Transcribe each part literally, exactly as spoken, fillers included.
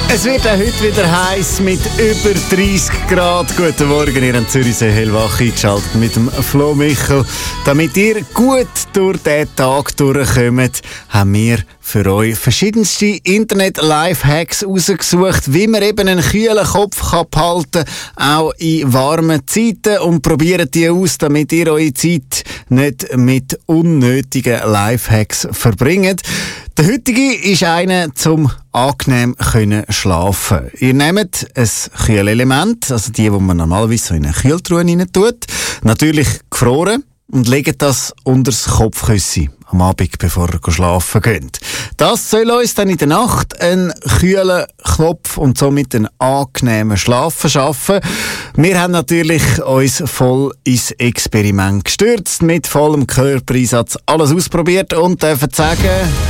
Es wird auch heute wieder heiß mit über dreissig Grad. Guten Morgen, ihr habt Zürichsee hellwach eingeschaltet mit dem Flo Michel. Damit ihr gut durch diesen Tag durchkommt, haben wir für euch verschiedenste Internet-Lifehacks rausgesucht, wie man eben einen kühlen Kopf kann behalten kann, auch in warmen Zeiten, und probiert die aus, damit ihr eure Zeit nicht mit unnötigen Lifehacks verbringt. Der heutige ist einer zum angenehm können schlafen. Ihr nehmt ein Kühlelement, also die, die man normalerweise so in eine Kühltruhe rein tut, natürlich gefroren, und legt das unter das Kopfkissen am Abend, bevor ihr schlafen geht. Das soll uns dann in der Nacht einen kühlen Knopf und somit einen angenehmen Schlaf verschaffen. Wir haben natürlich uns voll ins Experiment gestürzt, mit vollem Körpereinsatz alles ausprobiert und dürfen sagen: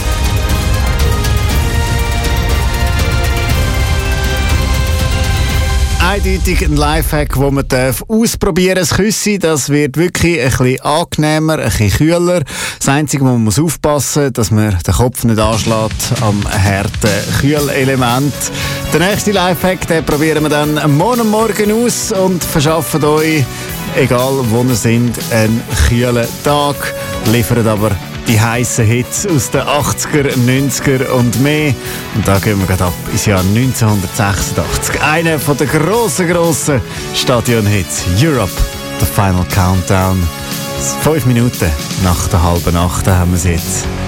eindeutig ein Lifehack, den man ausprobieren darf. Das Küssi, das wird wirklich ein bisschen angenehmer, ein bisschen kühler. Das Einzige, wo man muss aufpassen muss, dass man den Kopf nicht anschlägt am harten Kühlelement. Der nächste Lifehack, den probieren wir dann morgen Morgen aus und verschaffen euch, egal wo ihr seid, einen kühlen Tag. Liefert aber die heissen Hits aus den achtziger, neunziger und mehr. Und da gehen wir gerade ab ins Jahr neunzehnhundertsechsundachtzig. Einer von den grossen, grossen Stadion-Hits. Europe, The Final Countdown. Fünf Minuten nach der halben Acht haben wir es jetzt.